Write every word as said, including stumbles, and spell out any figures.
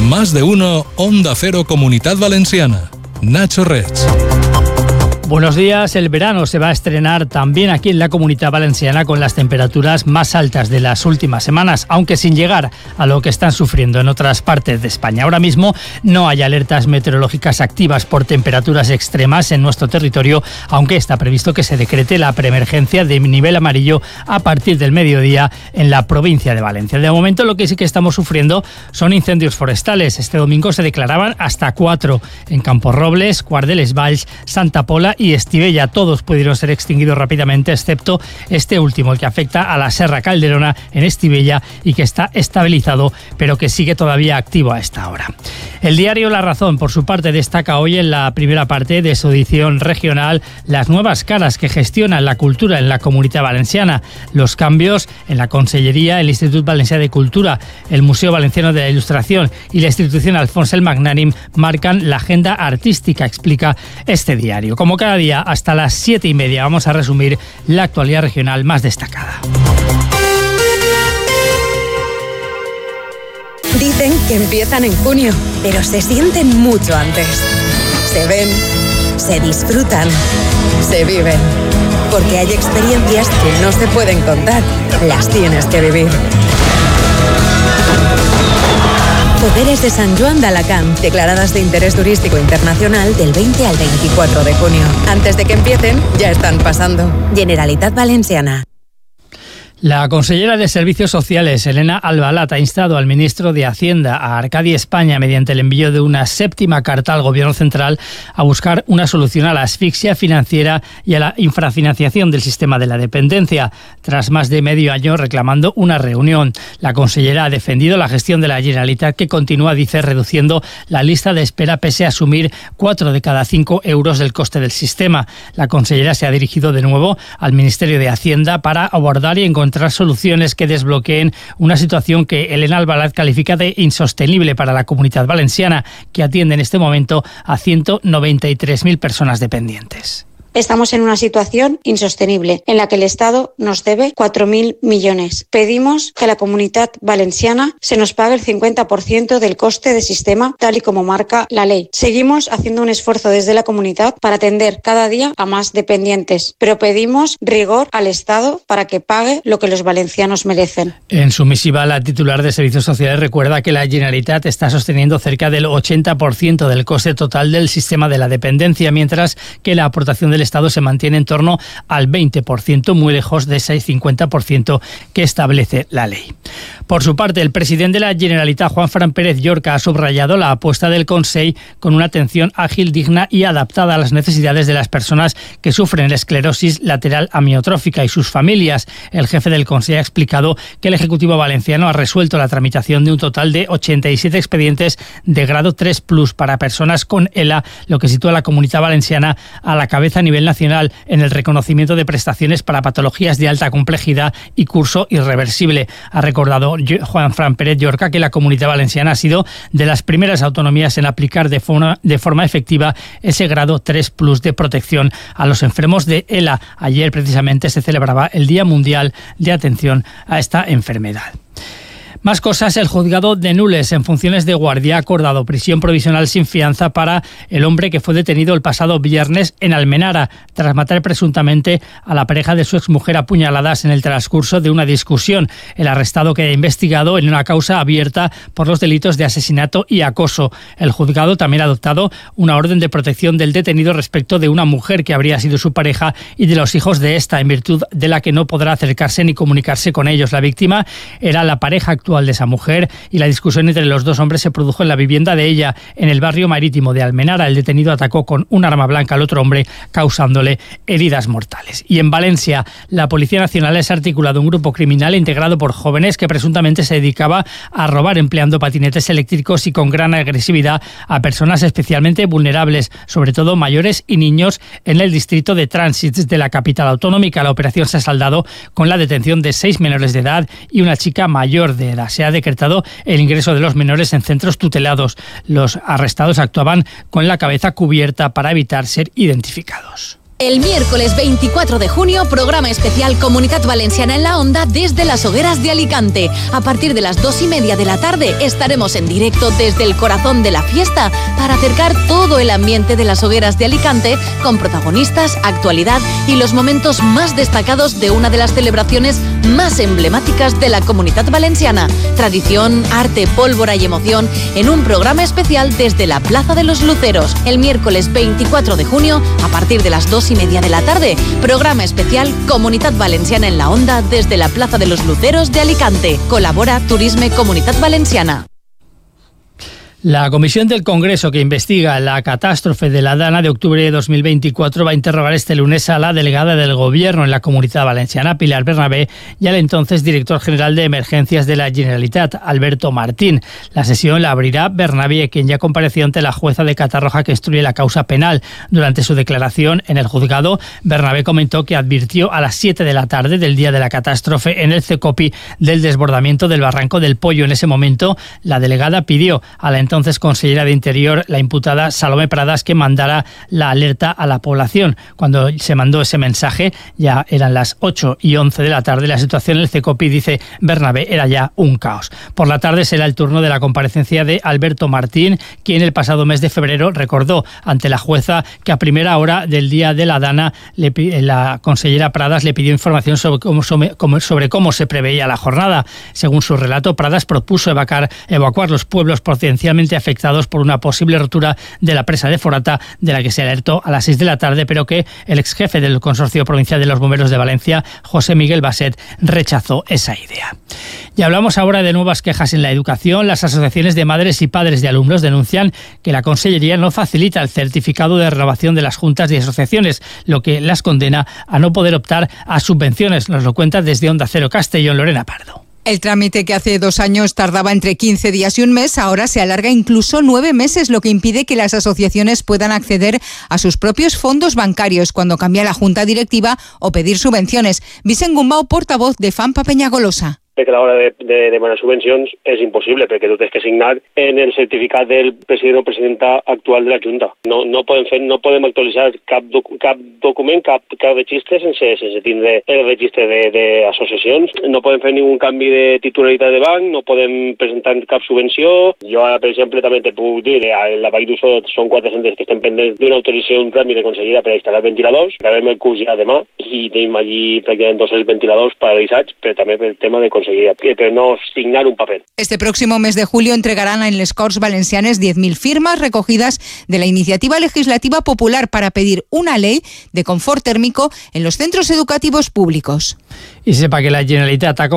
Más de uno, Onda Cero Comunidad Valenciana. Nacho Reig. Buenos días. El verano se va a estrenar también aquí en la Comunidad Valenciana con las temperaturas más altas de las últimas semanas, aunque sin llegar a lo que están sufriendo en otras partes de España. Ahora mismo no hay alertas meteorológicas activas por temperaturas extremas en nuestro territorio, aunque está previsto que se decrete la preemergencia de nivel amarillo a partir del mediodía en la provincia de Valencia. De momento lo que sí que estamos sufriendo son incendios forestales. Este domingo se declaraban hasta cuatro en Camporrobles, Guardeles Valls, Santa Pola y Estivella. Todos pudieron ser extinguidos rápidamente, excepto este último, el que afecta a la Serra Calderona en Estivella y que está estabilizado, pero que sigue todavía activo a esta hora. El diario La Razón, por su parte, destaca hoy en la primera parte de su edición regional las nuevas caras que gestionan la cultura en la Comunidad Valenciana, los cambios en la Consellería, el Institut Valencià de Cultura, el Museo Valenciano de la Ilustración y la institución Alfons el Magnànim marcan la agenda artística, explica este diario. Como cada día, hasta las siete y media vamos a resumir la actualidad regional más destacada. Dicen que empiezan en junio, pero se sienten mucho antes. Se ven, se disfrutan, se viven. Porque hay experiencias que no se pueden contar, las tienes que vivir. Poderes de Sant Joan d'Alacant, declaradas de interés turístico internacional del veinte al veinticuatro de junio. Antes de que empiecen, ya están pasando. Generalitat Valenciana. La consellera de Servicios Sociales, Elena Albalat, ha instado al ministro de Hacienda, a Arcadi España, mediante el envío de una séptima carta al Gobierno central, a buscar una solución a la asfixia financiera y a la infrafinanciación del sistema de la dependencia. Tras más de medio año reclamando una reunión, la consellera ha defendido la gestión de la Generalitat, que continúa, dice, reduciendo la lista de espera pese a asumir cuatro de cada cinco euros del coste del sistema. La consellera se ha dirigido de nuevo al Ministerio de Hacienda para abordar y encontrar soluciones que desbloqueen una situación que Elena Albalat califica de insostenible para la Comunidad Valenciana, que atiende en este momento a ciento noventa y tres mil personas dependientes. Estamos en una situación insostenible en la que el Estado nos debe cuatro mil millones. Pedimos que a la Comunidad Valenciana se nos pague el cincuenta por ciento del coste del sistema, tal y como marca la ley. Seguimos haciendo un esfuerzo desde la comunidad para atender cada día a más dependientes, pero pedimos rigor al Estado para que pague lo que los valencianos merecen. En su misiva, la titular de Servicios Sociales recuerda que la Generalitat está sosteniendo cerca del ochenta por ciento del coste total del sistema de la dependencia, mientras que la aportación del Estado se mantiene en torno al veinte por ciento, muy lejos de ese cincuenta por ciento que establece la ley. Por su parte, el presidente de la Generalitat, Juanfran Pérez Llorca, ha subrayado la apuesta del Consell con una atención ágil, digna y adaptada a las necesidades de las personas que sufren esclerosis lateral amiotrófica y sus familias. El jefe del Consell ha explicado que el Ejecutivo valenciano ha resuelto la tramitación de un total de ochenta y siete expedientes de grado tres plus para personas con E L A, lo que sitúa a la Comunidad Valenciana a la cabeza a nivel nacional en el reconocimiento de prestaciones para patologías de alta complejidad y curso irreversible. Ha recordado Juanfran Pérez Llorca que la Comunidad Valenciana ha sido de las primeras autonomías en aplicar de forma, de forma efectiva ese grado tres plus de protección a los enfermos de E L A. Ayer precisamente se celebraba el Día Mundial de Atención a esta enfermedad. Más cosas, el juzgado de Nules, en funciones de guardia, ha acordado prisión provisional sin fianza para el hombre que fue detenido el pasado viernes en Almenara, tras matar presuntamente a la pareja de su exmujer a puñaladas en el transcurso de una discusión. El arrestado queda investigado en una causa abierta por los delitos de asesinato y acoso. El juzgado también ha adoptado una orden de protección del detenido respecto de una mujer que habría sido su pareja y de los hijos de esta, en virtud de la que no podrá acercarse ni comunicarse con ellos. La víctima era la pareja actual de esa mujer y la discusión entre los dos hombres se produjo en la vivienda de ella, en el barrio marítimo de Almenara. El detenido atacó con un arma blanca al otro hombre, causándole heridas mortales. Y en Valencia, la Policía Nacional ha desarticulado un grupo criminal integrado por jóvenes que presuntamente se dedicaba a robar empleando patinetes eléctricos y con gran agresividad a personas especialmente vulnerables, sobre todo mayores y niños, en el distrito de Trànsits de la capital autonómica. La operación se ha saldado con la detención de seis menores de edad y una chica mayor de edad. Se ha decretado el ingreso de los menores en centros tutelados. Los arrestados actuaban con la cabeza cubierta para evitar ser identificados. El miércoles veinticuatro de junio, programa especial Comunitat Valenciana en la Onda desde las Hogueras de Alicante. A partir de las dos y media de la tarde estaremos en directo desde el corazón de la fiesta para acercar todo el ambiente de las Hogueras de Alicante con protagonistas, actualidad y los momentos más destacados de una de las celebraciones más emblemáticas de la Comunitat Valenciana. Tradición, arte, pólvora y emoción en un programa especial desde la Plaza de los Luceros. El miércoles veinticuatro de junio, a partir de las dos y media de la tarde, programa especial Comunitat Valenciana en la Onda desde la Plaza de los Luceros de Alicante. Colabora Turisme Comunitat Valenciana. La comisión del Congreso que investiga la catástrofe de la Dana de octubre de dos mil veinticuatro va a interrogar este lunes a la delegada del Gobierno en la Comunitat Valenciana, Pilar Bernabé, y al entonces director general de Emergencias de la Generalitat, Alberto Martín. La sesión la abrirá Bernabé, quien ya compareció ante la jueza de Catarroja que instruye la causa penal. Durante su declaración en el juzgado, Bernabé comentó que advirtió a las siete de la tarde del día de la catástrofe en el CECOPI del desbordamiento del Barranco del Pollo. En ese momento, la delegada pidió a la entonces entonces consellera de Interior, la imputada Salomé Pradas, que mandara la alerta a la población. Cuando se mandó ese mensaje, ya eran las ocho y once de la tarde. La situación en el CECOPI, dice Bernabé, era ya un caos. Por la tarde será el turno de la comparecencia de Alberto Martín, quien el pasado mes de febrero recordó ante la jueza que a primera hora del día de la Dana le, la consellera Pradas le pidió información sobre cómo, sobre cómo se preveía la jornada. Según su relato, Pradas propuso evacuar, evacuar los pueblos potencialmente afectados por una posible rotura de la presa de Forata, de la que se alertó a las seis de la tarde, pero que el ex jefe del Consorcio Provincial de los Bomberos de Valencia, José Miguel Basset, rechazó esa idea. Y hablamos ahora de nuevas quejas en la educación. Las asociaciones de madres y padres de alumnos denuncian que la Consellería no facilita el certificado de renovación de las juntas y asociaciones, lo que las condena a no poder optar a subvenciones. Nos lo cuenta desde Onda Cero Castellón, Lorena Pardo. El trámite que hace dos años tardaba entre quince días y un mes, ahora se alarga incluso nueve meses, lo que impide que las asociaciones puedan acceder a sus propios fondos bancarios cuando cambia la junta directiva o pedir subvenciones. Vicent Gumbau, portavoz de FAMPA Peñagolosa. Que a l'hora de, de demanar subvencions és impossible perquè tu tens que signar en el certificat del president o presidenta actual de la Junta. No, no podem fer, no podem actualitzar cap, doc, cap document, cap, cap registre sense, sense tindre el registre d'associacions. No podem fer ningun canvi de titularitat de banc, no podem presentar cap subvenció. Jo ara, per exemple, també te puc dir que a la Vall d'Uixó són quatre centres que estem pendents d'una autorització, un tràmit de consellera per a instal·lar ventiladors. Acabem el curs ja demà i tenim allí pràcticament dos cents ventiladors paralitzats, però també per el tema de pero no signar un papel. Este próximo mes de julio entregarán en les Corts Valencianes diez mil firmas recogidas de la iniciativa legislativa popular para pedir una ley de confort térmico en los centros educativos públicos. Y sepa que la Generalitat ha